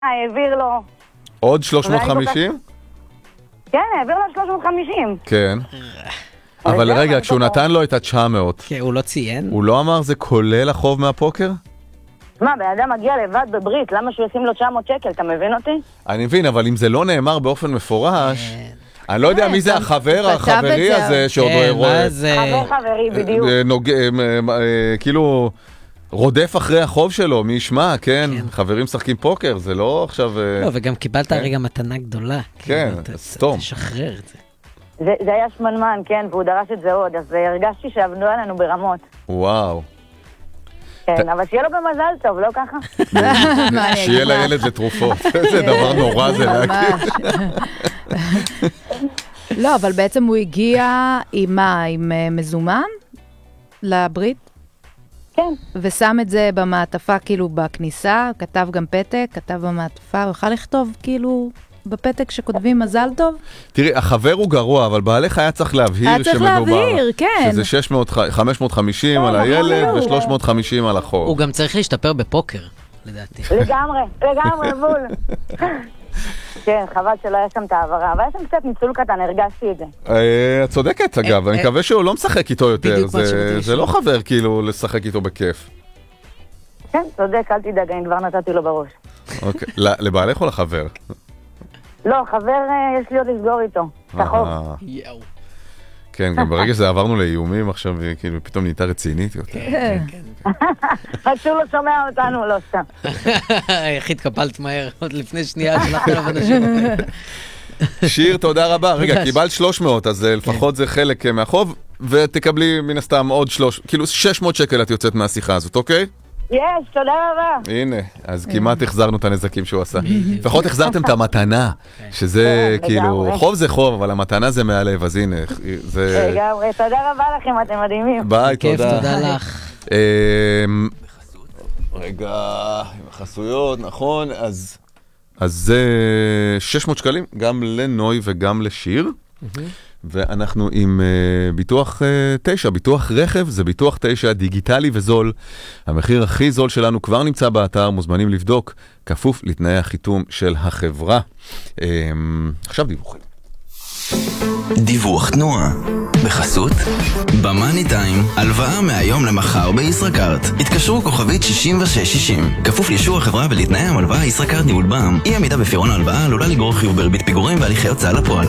העביר לו. עוד 350? כן, העביר לו 350. כן. אבל רגע, כשהוא נתן לו את ה-900, כן, הוא לא ציין. הוא לא אמר זה כולל החוב מהפוקר? מה, בן אדם מגיע לבד בברית, למה שהוא ישים לו 900 שקל, אתה מבין אותי? אני מבין, אבל אם זה לא נאמר באופן מפורש, אני לא יודע מי זה החברי הזה שעוד רואה. חברי, בדיוק. כאילו רודף אחרי החוב שלו, מי ישמע, כן? חברים משחקים פוקר, זה לא עכשיו... לא, וגם קיבלת הרגע מתנה גדולה. כן, סתום. תשחרר את זה. זה היה שמנמן, כן, והוא דרש את זה עוד, אז הרגשתי שעבדו עלינו ברמות. וואו. כן, אבל שיהיה לו במזל טוב, לא ככה? שיהיה לילד לתרופות. איזה דבר נורא זה להגיד. לא, אבל בעצם הוא הגיע עם מה? עם מזומן לברית? כן. ושם את זה במעטפה כאילו בכניסה, כתב גם פתק, כתב במעטפה, הוא יכול לכתוב כאילו בפתק שכותבים מזל טוב? תראי, החבר הוא גרוע, אבל בעליך היה צריך להבהיר שמדובר, שזה 550 על הילד ו350 על החוב. הוא גם צריך להשתפר בפוקר, לדעתי. לגמרי, בול. כן, חבל שלא היה שם את העברה, אבל היה שם קצת ניצול קטן, הרגשתי את זה. את צודקת אגב, אני מקווה שהוא לא משחק איתו יותר, זה לא חבר כאילו לשחק איתו בכיף. כן, צודק, אל תדאג, אני כבר נתתי לו בראש. אוקיי, לבעלך או לחבר? לא, חבר יש לי עוד לסגור איתו, את החוב. כן, גם ברגע שזה עברנו לאיומים עכשיו, כאילו פתאום נהייתה רצינית יותר. רק שהוא לא שומע אותנו, לא סתם. איך התקפלת מהר, עוד לפני שנייה שלחת עליו אנשים. שיר, תודה רבה. רגע, קיבלת 300, אז לפחות זה חלק מהחוב, ותקבלי מן הסתם עוד 600 שקל את יוצאת מהשיחה הזאת, אוקיי? יש, תודה רבה. הנה, אז כמעט החזרנו את הנזקים שהוא עשה. לפחות החזרתם את המתנה, שזה כאילו, חוב זה חוב, אבל המתנה זה מהלב, אז הנה, זה... לגמרי, תודה רבה לכם, אתם מדהימים. ביי, תודה. כיף, תודה לך. רגע, עם החסויות, נכון, אז זה 600 שקלים, גם לנוי וגם לשיר. ואנחנו עם ביטוח 9, ביטוח רכב, זה ביטוח 9 דיגיטלי וזול. המחיר הכי זול שלנו כבר נמצא באתר, מוזמנים לבדוק, כפוף לתנאי החיתום של החברה. עכשיו דיווחים. דיווח תנועה בחסות במאני טיים, הלוואה מהיום למחר בישראכרט. התקשרו כוכבית 6660, כפוף לאישור החברה ולתנאי המלוואה. ישראכרט ניהול בע"מ. אי עמידה בפירעון ההלוואה עלולה לגרור חיוב בריבית פיגורים והליכי הוצאה לפועל.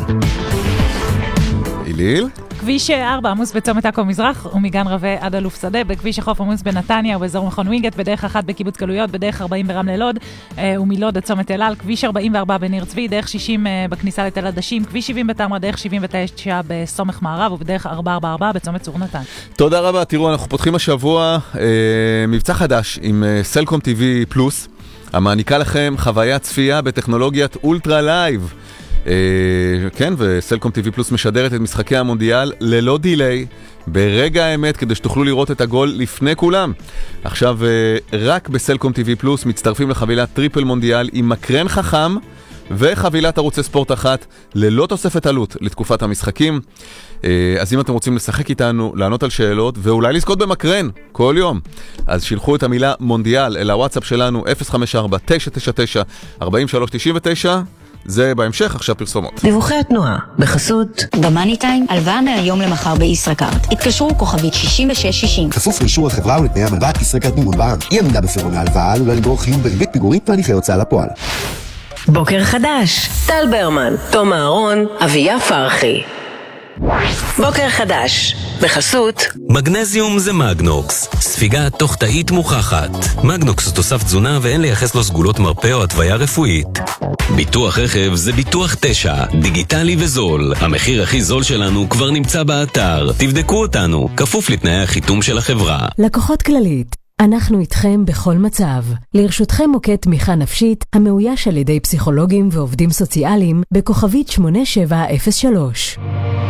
איליל? כביש 4 עמוס בצומת עכו מזרח ומגן רווה עד אלוף שדה, בכביש החוף עמוס בנתניה ובאזור מכון וינגייט, בדרך 1 בקיבוץ גלויות, בדרך 40 ברמלה לוד ומלוד עד צומת אל על, כביש 44 בניר צבי, דרך 60 בכניסה לתל עדשים, כביש 70 בתמרה, דרך 79 בסומך מערב ובדרך 444 בצומת צור נתן. תודה רבה. תראו, אנחנו פותחים השבוע מבצע חדש עם סלקום TV פלוס, המעניקה לכם חוויית צפייה בטכנולוגיית אולטרה לייב. כן, וסלקום TV פלוס משדרת את משחקי המונדיאל ללא דיליי, ברגע האמת, כדי שתוכלו לראות את הגול לפני כולם. עכשיו, רק בסלקום TV פלוס מצטרפים לחבילת טריפל מונדיאל עם מקרן חכם וחבילת ערוצי ספורט אחת ללא תוספת עלות לתקופת המשחקים. אז אם אתם רוצים לשחק איתנו, לענות על שאלות ואולי לזכות במקרן כל יום, אז שילחו את המילה מונדיאל אל הוואטסאפ שלנו 054-999-4399. זה בהמשך, עכשיו פרסומות. דיווחי התנועה בחסות במאני טיים, הלוואה מהיום למחר בישראכרט. התקשרו כוכבית 6660, כפוף לאישור החברה ולתנאי המלווה. ישראכרט ניהול בע"מ. אי עמידה בפירעון ההלוואה עלולה לגרור חיוב בריבית פיגורים והליכי הוצאה לפועל. בוקר חדש, טל ברמן, תום אהרון, אביה פרחי. בוקר חדש בחסות מגנזיום זה מגנוקס, ספיגה תוך תאית מוכחת. מגנוקס הוא תוסף תזונה ואין לייחס לו סגולות מרפא או התוויה רפואית. ביטוח רכב זה ביטוח 9, דיגיטלי וזול. המחיר הכי זול שלנו כבר נמצא באתר, תבדקו אותנו, כפוף לתנאי החיתום של החברה. לקוחות כללית, אנחנו איתכם בכל מצב. לרשותכם מוקד תמיכה נפשית המאויש על ידי פסיכולוגים ועובדים סוציאליים בכוכבית 8703.